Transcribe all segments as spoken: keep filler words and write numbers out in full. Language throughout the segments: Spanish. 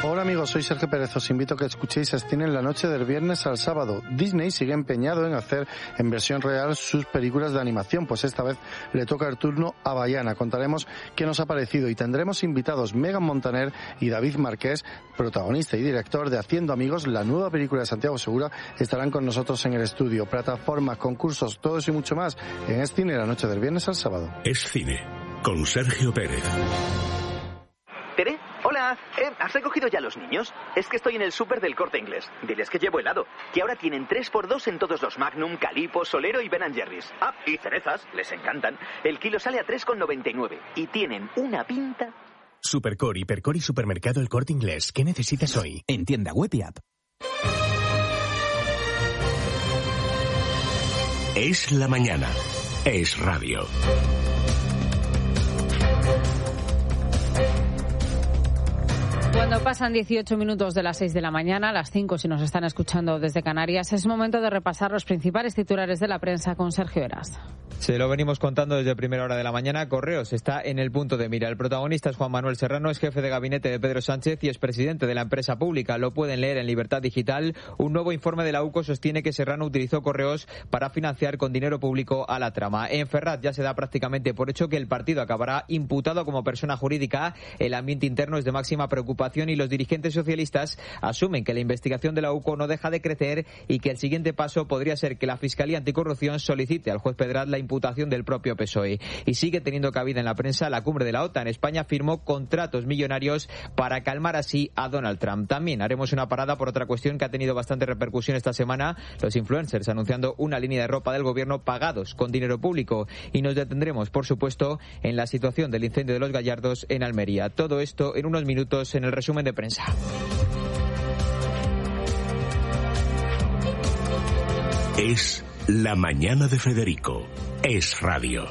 Hola amigos, soy Sergio Pérez. Os invito a que escuchéis a Cine en la noche del viernes al sábado. Disney sigue empeñado en hacer en versión real sus películas de animación, pues esta vez le toca el turno a Bayana. Contaremos qué nos ha parecido y tendremos invitados Megan Montaner y David Marqués, protagonista y director de Haciendo Amigos, la nueva película de Santiago Segura. Estarán con nosotros en el estudio. Plataformas, concursos, todo eso y mucho más en Es Cine la noche del viernes al sábado. Es Cine, con Sergio Pérez. ¿Tere? Hola, eh, ¿has recogido ya a los niños? Es que estoy en el súper del Corte Inglés. Diles que llevo helado, que ahora tienen tres por dos en todos los Magnum, Calippo, Solero y Ben and Jerry's. Ah, y cerezas, les encantan. El kilo sale a tres con noventa y nueve y tienen una pinta. Supercore, Hipercore y Supermercado El Corte Inglés. ¿Qué necesitas hoy? En tienda web y app. Es la mañana. Es radio. Cuando pasan dieciocho minutos de las seis de la mañana, a las cinco si nos están escuchando desde Canarias, es momento de repasar los principales titulares de la prensa con Sergio Heras. Se lo venimos contando desde primera hora de la mañana. Correos está en el punto de mira. El protagonista es Juan Manuel Serrano, es jefe de gabinete de Pedro Sánchez y es presidente de la empresa pública. Lo pueden leer en Libertad Digital. Un nuevo informe de la U C O sostiene que Serrano utilizó Correos para financiar con dinero público a la trama. En Ferraz ya se da prácticamente por hecho que el partido acabará imputado como persona jurídica. El ambiente interno es de máxima preocupación y los dirigentes socialistas asumen que la investigación de la U C O no deja de crecer y que el siguiente paso podría ser que la Fiscalía Anticorrupción solicite al juez Pedraz la imputación del propio P S O E. Y sigue teniendo cabida en la prensa la cumbre de la OTAN. España firmó contratos millonarios para calmar así a Donald Trump. También haremos una parada por otra cuestión que ha tenido bastante repercusión esta semana, los influencers anunciando una línea de ropa del gobierno pagados con dinero público. Y nos detendremos, por supuesto, en la situación del incendio de los Gallardos en Almería. Todo esto en unos minutos en el resumen de prensa. Es la mañana de Federico. Es radio.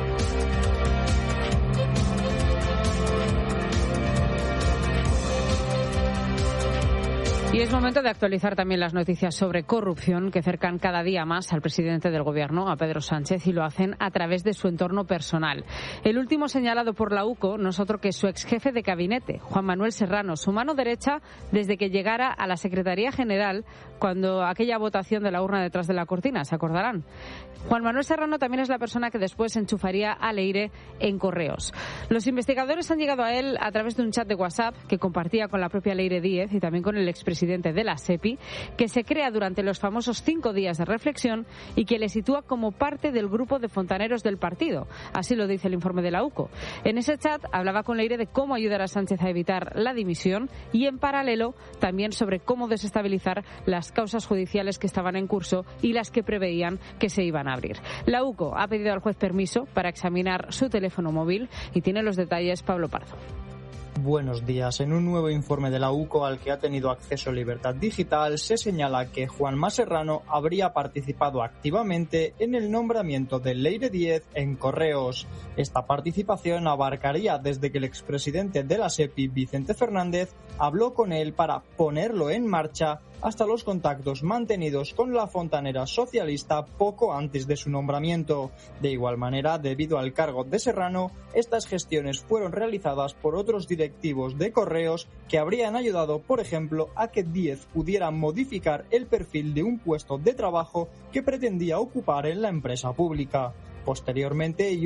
Y es momento de actualizar también las noticias sobre corrupción que cercan cada día más al presidente del Gobierno, a Pedro Sánchez, y lo hacen a través de su entorno personal. El último señalado por la U C O no es otro que su ex jefe de gabinete, Juan Manuel Serrano, su mano derecha desde que llegara a la Secretaría General cuando aquella votación de la urna detrás de la cortina, ¿se acordarán? Juan Manuel Serrano también es la persona que después enchufaría a Leire en Correos. Los investigadores han llegado a él a través de un chat de WhatsApp que compartía con la propia Leire Díez y también con el expresidente de la SEPI, que se crea durante los famosos cinco días de reflexión y que le sitúa como parte del grupo de fontaneros del partido. Así lo dice el informe de la U C O. En ese chat hablaba con Leire de cómo ayudar a Sánchez a evitar la dimisión y, en paralelo, también sobre cómo desestabilizar las causas judiciales que estaban en curso y las que preveían que se iban a abrir. La U C O ha pedido al juez permiso para examinar su teléfono móvil y tiene los detalles Pablo Pardo. Buenos días. En un nuevo informe de la U C O al que ha tenido acceso Libertad Digital se señala que Juanma Serrano habría participado activamente en el nombramiento de Leire Díez en Correos. Esta participación abarcaría desde que el expresidente de la SEPI, Vicente Fernández, habló con él para ponerlo en marcha hasta los contactos mantenidos con la fontanera socialista poco antes de su nombramiento. De igual manera, debido al cargo de Serrano, estas gestiones fueron realizadas por otros directivos de Correos que habrían ayudado, por ejemplo, a que Díez pudiera modificar el perfil de un puesto de trabajo que pretendía ocupar en la empresa pública. Posteriormente,